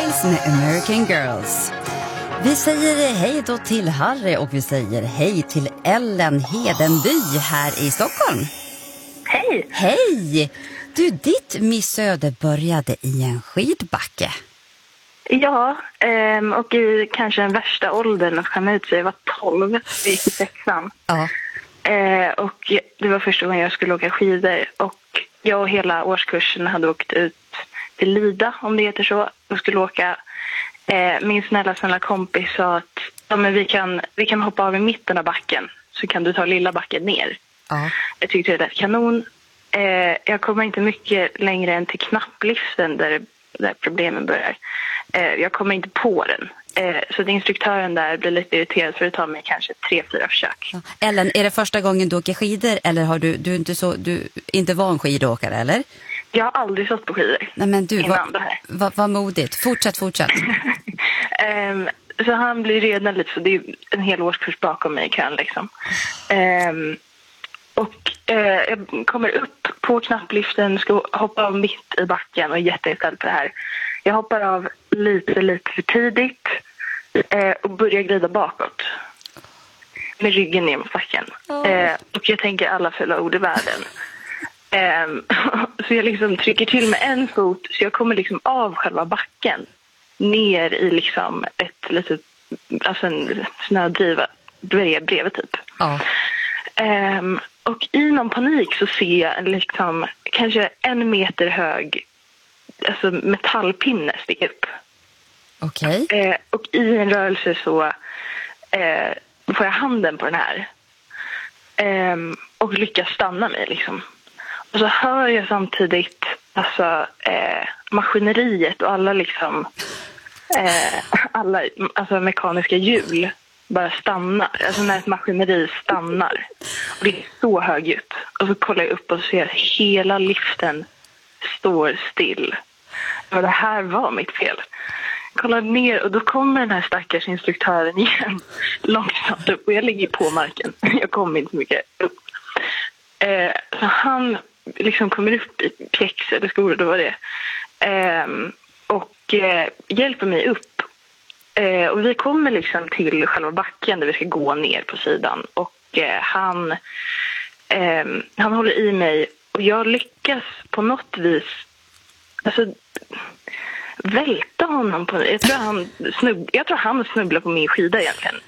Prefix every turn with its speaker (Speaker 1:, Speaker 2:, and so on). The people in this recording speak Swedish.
Speaker 1: Beatles med American Girls. Vi säger hej då till Harry och vi säger hej till Ellen Hedenby här i Stockholm.
Speaker 2: Hej!
Speaker 1: Hej! Du, ditt missöde började i en skidbacke.
Speaker 2: Ja, och i kanske den värsta åldern att skämma ut sig. Jag var 12, vi gick i 6:an.
Speaker 1: Ja.
Speaker 2: Och det var första gången jag skulle åka skidor. Och jag och hela årskursen hade åkt ut till Lida, om det heter så, och skulle åka. Min snälla kompis sa att ja, men vi kan hoppa av i mitten av backen, så kan du ta lilla backen ner.
Speaker 1: Ja.
Speaker 2: Jag tyckte det var kanon. Jag kommer inte mycket längre än till knappliften där problemen börjar. Jag kommer inte på den. Så instruktören där blir lite irriterad för det tar mig kanske 3-4 försök.
Speaker 1: Ja. Ellen, är det första gången du åker skidor eller har du inte van skidåkare, eller?
Speaker 2: Jag har aldrig stått på skidor.
Speaker 1: Nej, men du,
Speaker 2: innan det här.
Speaker 1: Vad modigt. Fortsätt.
Speaker 2: Så han blir redan lite, så det är en hel årskurs bakom mig i kön liksom. Jag kommer upp på knappliften, ska hoppa av mitt i backen och är jätteinställd på det här. Jag hoppar av lite för tidigt och börjar glida bakåt med ryggen ner mot backen. Och jag tänker alla fulla ord i världen. Så jag liksom trycker till med en fot, så jag kommer liksom av själva backen ner i liksom ett litet, alltså en snödriva bredvid typ.
Speaker 1: Ja.
Speaker 2: Och i någon panik så ser jag en liksom kanske 1 meter hög, alltså metallpinne sticka upp.
Speaker 1: Okej.
Speaker 2: Och i en rörelse så får jag handen på den här och lyckas stanna mig liksom. Och så hör jag samtidigt alltså maskineriet och alla liksom alla alltså mekaniska hjul bara stannar. Alltså när ett maskineri stannar. Och det är så högljutt. Och så kollar jag upp och ser att hela liften står still. Och det här var mitt fel. Jag kollar ner och då kommer den här stackars instruktören igen. Långsamt upp och jag ligger på marken. Jag kommer inte så mycket upp. Så han liksom kommer upp i pjäx eller skor, då var det. Och hjälper mig upp. Och vi kommer liksom till själva backen där vi ska gå ner på sidan. Och han håller i mig och jag lyckas på något vis alltså välta honom på. Jag tror han snubblar på min skida egentligen.